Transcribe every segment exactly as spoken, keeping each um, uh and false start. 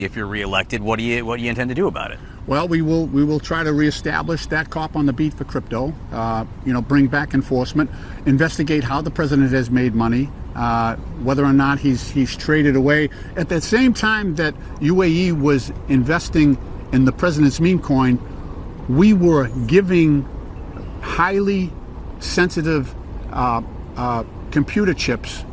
If you're reelected, what do you what do you intend to do about it? Well, we will we will try to reestablish that cop on the beat for crypto. Uh, you know, bring back enforcement, investigate how the president has made money, uh, whether or not he's he's traded away. At the same time that U A E was investing in the president's meme coin, we were giving highly sensitive uh, uh, computer chips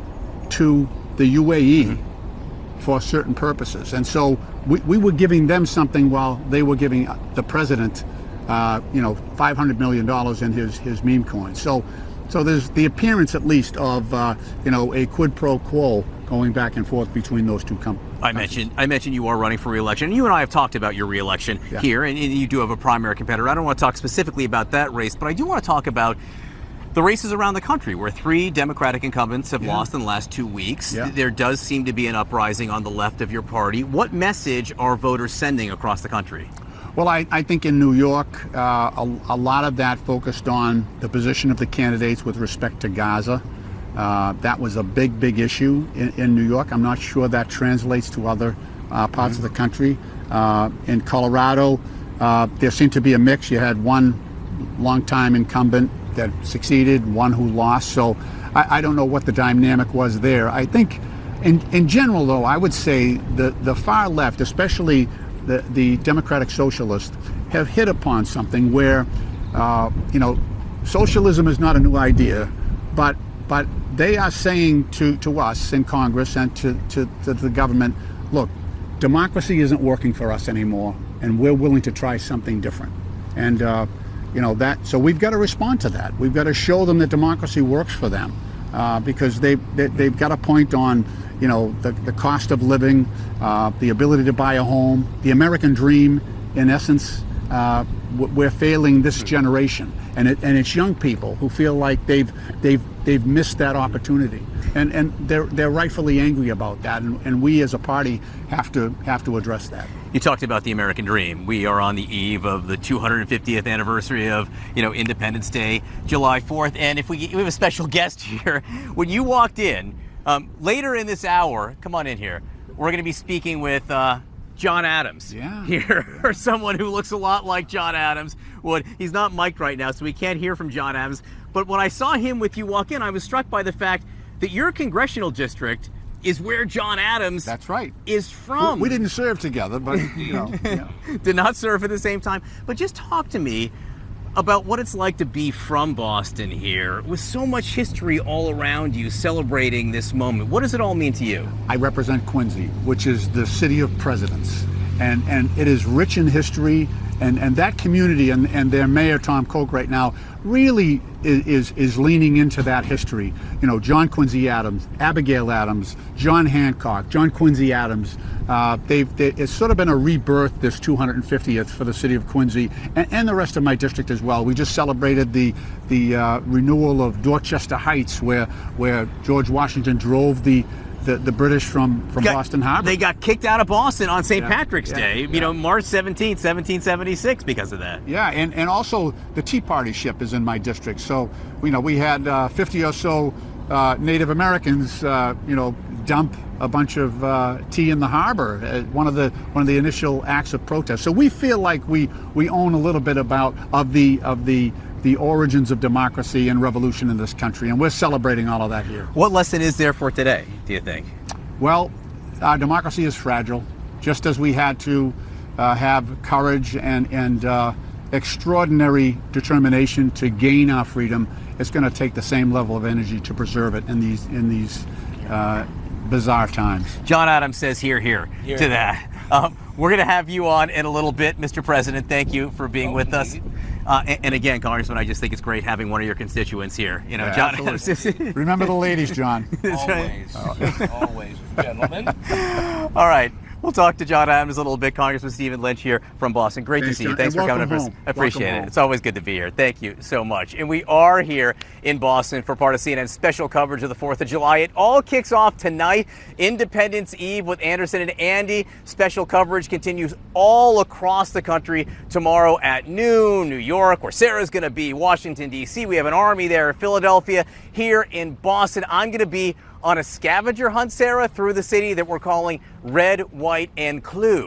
to the U A E mm-hmm. for certain purposes, and so we, we were giving them something while they were giving the president, uh, you know, five hundred million dollars in his his meme coin. So, so there's the appearance, at least, of uh, you know, a quid pro quo going back and forth between those two companies. I mentioned I mentioned you are running for re-election. You and I have talked about your re-election yeah. here, and, and you do have a primary competitor. I don't want to talk specifically about that race, but I do want to talk about the races around the country where three Democratic incumbents have yeah. lost in the last two weeks. Yeah. There does seem to be an uprising on the left of your party. What message are voters sending across the country? Well, I, I think in New York, uh, a, a lot of that focused on the position of the candidates with respect to Gaza. Uh, that was a big, big issue in, in New York. I'm not sure that translates to other uh, parts mm-hmm. of the country. Uh, in Colorado, uh, there seemed to be a mix. You had one longtime incumbent that succeeded, one who lost. So I, I don't know what the dynamic was there. I think in, in general, though, I would say the, the far left, especially the, the Democratic Socialists, have hit upon something where, uh, you know, socialism is not a new idea, but but they are saying to, to us in Congress and to, to, to the government, look, democracy isn't working for us anymore, and we're willing to try something different. And uh, you know that, so we've got to respond to that. We've got to show them that democracy works for them, uh, because they, they they've got a point on, you know, the the cost of living, uh, the ability to buy a home, the American dream. In essence, uh, we're failing this generation, and it and it's young people who feel like they've they've they've missed that opportunity, and and they're they're rightfully angry about that, and, and we as a party have to have to address that. You talked about the American dream. We are on the eve of the two hundred fiftieth anniversary of, you know, Independence Day, July fourth. And if we, we have a special guest here, when you walked in, um, later in this hour, come on in here, we're going to be speaking with uh, John Adams yeah. here, or someone who looks a lot like John Adams would. He's not mic'd right now, so we can't hear from John Adams. But when I saw him with you walk in, I was struck by the fact that your congressional district is where John Adams That's right. is from. We, we didn't serve together, but, you know. Yeah. Did not serve at the same time. But just talk to me about what it's like to be from Boston here, with so much history all around you celebrating this moment. What does it all mean to you? I represent Quincy, which is the city of presidents. And, and it is rich in history. And, and that community and, and their mayor, Tom Koch, right now, really is, is is leaning into that history. You know, John Quincy Adams, Abigail Adams, John Hancock, John Quincy Adams. Uh, they've they, it's sort of been a rebirth, this two hundred fiftieth for the city of Quincy, and, and the rest of my district as well. We just celebrated the the uh, renewal of Dorchester Heights, where where George Washington drove the The, the British from, from got, Boston Harbor. They got kicked out of Boston on Saint Yeah, Patrick's yeah, Day, yeah. you know, March seventeenth, seventeen seventy-six, because of that. Yeah, and, and also the Tea Party ship is in my district. So, you know, we had uh, fifty or so uh, Native Americans, uh, you know, dump a bunch of uh, tea in the harbor, uh, one of the one of the initial acts of protest. So we feel like we, we own a little bit about of the of the the origins of democracy and revolution in this country, and we're celebrating all of that here. What lesson is there for today, do you think? Well, our democracy is fragile, just as we had to uh, have courage and, and uh, extraordinary determination to gain our freedom. It's going to take the same level of energy to preserve it in these in these uh, bizarre times. John Adams says here, here, here to that. Um, we're going to have you on in a little bit, Mister President. Thank you for being oh, with us. Uh, and, and again, Congressman, I just think it's great having one of your constituents here. You know, Yeah, John Adams. Remember the ladies, John. Always, always, gentlemen. All right. We'll talk to John Adams a little bit. Congressman Stephen Lynch here from Boston. Great Thanks, to see you. John. Thanks And for coming welcome up. home. I appreciate Welcome it. home. It's always good to be here. Thank you so much. And we are here in Boston for part of C N N's special coverage of the fourth of July. It all kicks off tonight, Independence Eve with Anderson and Andy. Special coverage continues all across the country tomorrow at noon. New York, where Sarah's going to be. Washington, D C We have an army there. Philadelphia. Here in Boston, I'm going to be on a scavenger hunt, Sarah, through the city that we're calling Red, White, and Clue.